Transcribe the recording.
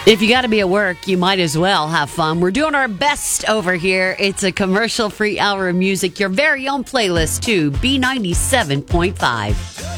If you got to be at work, you might as well have fun. We're doing our best over here. It's a commercial-free hour of music, your very own playlist, too. B97.5.